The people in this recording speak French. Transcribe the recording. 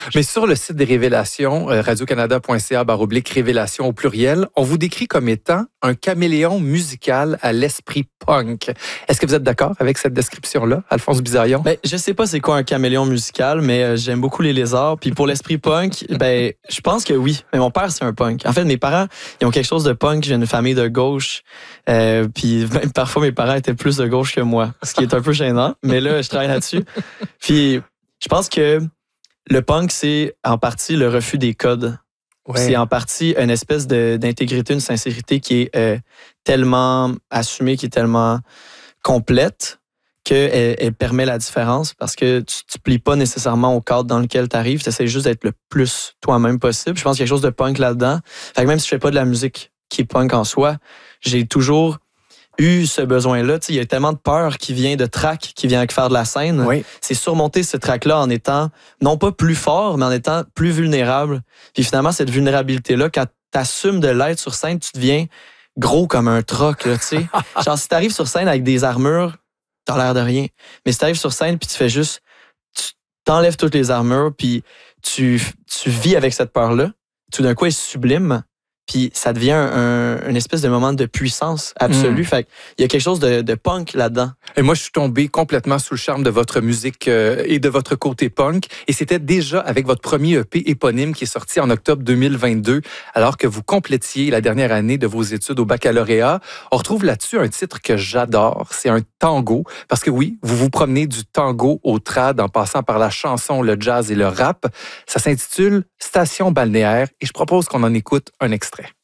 Mais sur le site des Révélations, radiocanada.ca/révélations au pluriel, on vous décrit comme étant un caméléon musical à l'esprit punk. Est-ce que vous êtes d'accord avec cette description-là, Alphonse Bizarion? Ben, je sais pas c'est quoi un caméléon musical, mais j'aime beaucoup les lézards. Puis pour l'esprit punk, ben, je pense que oui. Mais mon père, c'est un punk. En fait, mes parents, ils ont quelque chose de punk. J'ai une famille de gauche. Puis même parfois, mes parents étaient plus de gauche que moi, ce qui est un peu gênant. Mais là, je travaille là-dessus. Puis je pense que le punk, c'est en partie le refus des codes. Ouais. C'est en partie une espèce d'intégrité, une sincérité qui est tellement assumée, qui est tellement complète qu'elle permet la différence parce que tu ne plies pas nécessairement au cadre dans lequel tu arrives. Tu essaies juste d'être le plus toi-même possible. Je pense qu'il y a quelque chose de punk là-dedans. Fait que même si je fais pas de la musique qui est punk en soi, j'ai toujours eu ce besoin-là. Il y a tellement de peur qui vient de track, qui vient avec faire de la scène. Oui. C'est surmonter ce track-là en étant, non pas plus fort, mais en étant plus vulnérable. Puis finalement, cette vulnérabilité-là, quand tu assumes de l'être sur scène, tu deviens gros comme un troc. Là, genre, si tu arrives sur scène avec des armures, t'as l'air de rien. Mais si tu arrives sur scène, puis tu fais juste, tu t'enlèves toutes les armures, puis tu vis avec cette peur-là, tout d'un coup, elle est sublime. Puis ça devient une espèce de moment de puissance absolue. Fait qu'il y a quelque chose de punk là-dedans. Et moi, je suis tombé complètement sous le charme de votre musique et de votre côté punk. Et c'était déjà avec votre premier EP éponyme qui est sorti en octobre 2022, alors que vous complétiez la dernière année de vos études au baccalauréat. On retrouve là-dessus un titre que j'adore. C'est un tango. Parce que oui, vous vous promenez du tango au trad en passant par la chanson, le jazz et le rap. Ça s'intitule Station balnéaire et je propose qu'on en écoute un extrait.